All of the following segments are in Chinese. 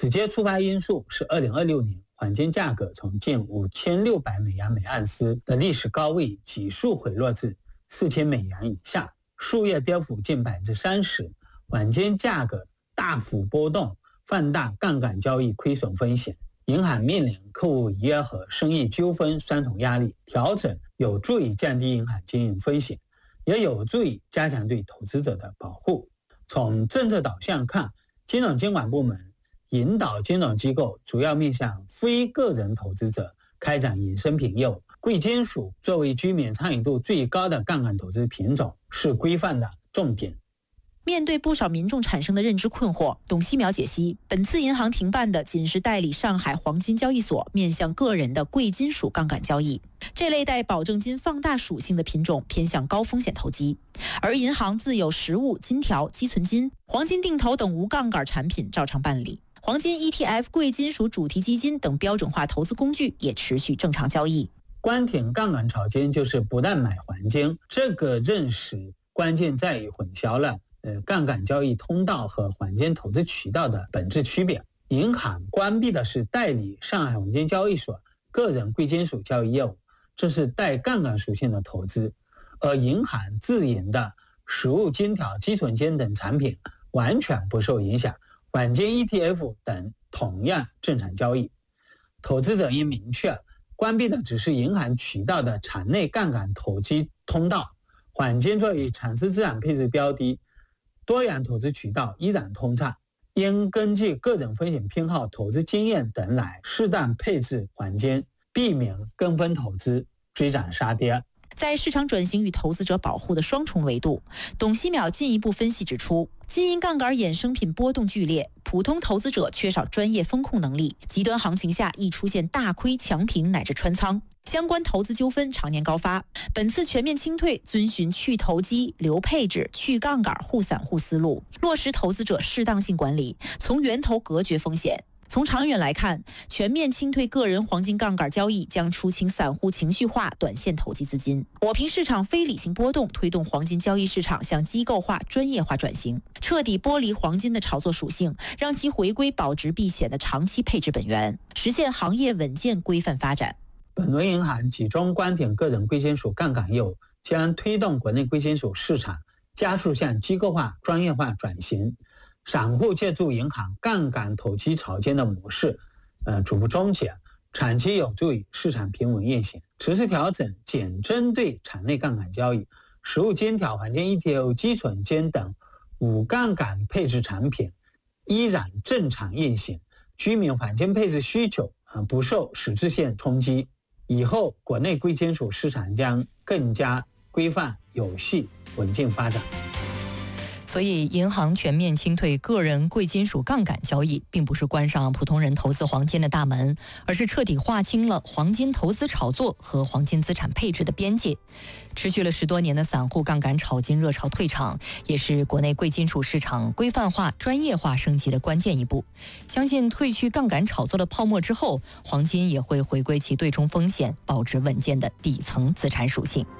直接触发因素是2026年黄金价格从近5600美元每盎司的历史高位急速回落至4000美元以下，数月跌幅近30%，黄金价格大幅波动，放大杠杆交易亏损风险。银行面临客户违约和生意纠纷双重压力，调整有助于降低银行经营风险，也有助于加强对投资者的保护。从政策导向看，金融监管部门引导金融机构主要面向非个人投资者开展衍生品业务。贵金属作为居民参与度最高的杠杆投资品种，是规范的重点。 面对不少民众产生的认知困惑，董希淼解析，本次银行停办的仅是代理上海黄金交易所面向个人的贵金属杠杆交易，这类带保证金放大属性的品种偏向高风险投机，而银行自有实物、金条、积存金、黄金定投等无杠杆产品照常办理，黄金 ETF、贵金属主题基金等标准化投资工具也持续正常交易。 关停杠杆炒金就是不断买黄金，这个认识关键在于混淆了杠杆交易通道和黄金投资渠道的本质区别。银行关闭的是代理上海黄金交易所个人贵金属交易业务，这是带杠杆属性的投资，而银行自营的实物、金条、积存金等产品完全不受影响，黄金 ETF 等同样正常交易。投资者应明确，关闭的只是银行渠道的场内杠杆投机通道，黄金作为长期资产配置标的，多元投资渠道依然通畅，应根据个人风险偏好、投资经验等来适当配置黄金，避免跟风投资追涨杀跌。 在市场转型与投资者保护的双重维度，董希淼进一步分析指出，金银杠杆衍生品波动剧烈，普通投资者缺少专业风控能力，极端行情下易出现大亏、强平乃至穿仓，相关投资纠纷常年高发。本次全面清退遵循去投机、留配置、去杠杆、护散户思路，落实投资者适当性管理，从源头隔绝风险。从长远来看，全面清退个人黄金杠杆交易将出清散户情绪化短线投机资金，抹平市场非理性波动，推动黄金交易市场向机构化、专业化转型，彻底剥离黄金的炒作属性，让其回归保值避险的长期配置本源，实现行业稳健规范发展。 本轮银行集中关停个人贵金属杠杆业务，将推动国内贵金属市场加速向机构化、专业化转型。散户借助银行杠杆投机炒金的模式逐步终结，长期有助于市场平稳运行。持续调整仅针对场内杠杆交易，实物金条、黄金 ETF、积存金等无杠杆配置产品依然正常运行，居民黄金配置需求不受实质性冲击。以后国内贵金属市场将更加规范、有序、稳健发展。 所以，银行全面清退个人贵金属杠杆交易，并不是关上普通人投资黄金的大门，而是彻底划清了黄金投资炒作和黄金资产配置的边界。持续了10多年的散户杠杆炒金热潮退场，也是国内贵金属市场规范化、专业化升级的关键一步。相信褪去杠杆炒作的泡沫之后，黄金也会回归其对冲风险、保值稳健的底层资产属性。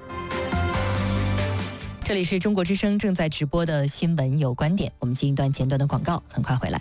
这里是中国之声正在直播的新闻有观点，我们进一段简短的广告，很快回来。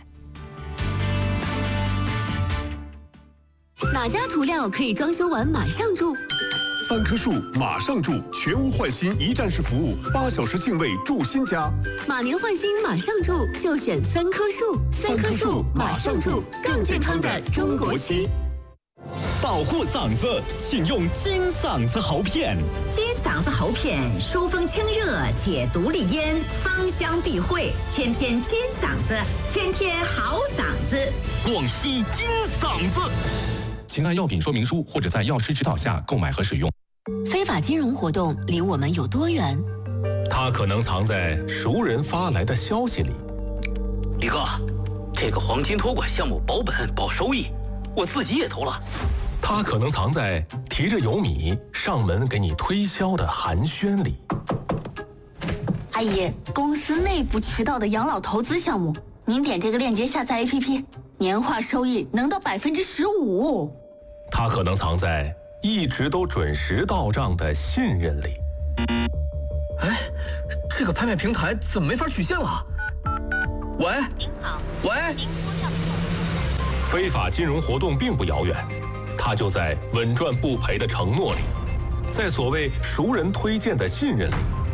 哪家涂料可以装修完马上住 ？3棵树马上住，全屋换新一站式服务，8小时净位住新家。 马年换新马上住，就选3棵树。3棵树马上住，更健康的中国区。 保护嗓子，请用金嗓子喉片。 金嗓子喉片疏风清热，解毒利咽，芳香避秽，天天金嗓子，天天好嗓子。 广西金嗓子。请按药品说明书或者在药师指导下购买和使用。 非法金融活动离我们有多远？ 它可能藏在熟人发来的消息里。 李哥，这个黄金托管项目保本保收益，我自己也投了。 它可能藏在提着油米上门给你推销的寒暄里。 阿姨，公司内部渠道的养老投资项目，您点这个链接下载 APP， 年化收益能到15%。 它可能藏在一直都准时到账的信任里。 哎，这个拍卖平台怎么没法取现了？喂， 您好， 喂， 您拨叫的非法金融活动并不遥远，它就在稳赚不赔的承诺里，在所谓熟人推荐的信任里。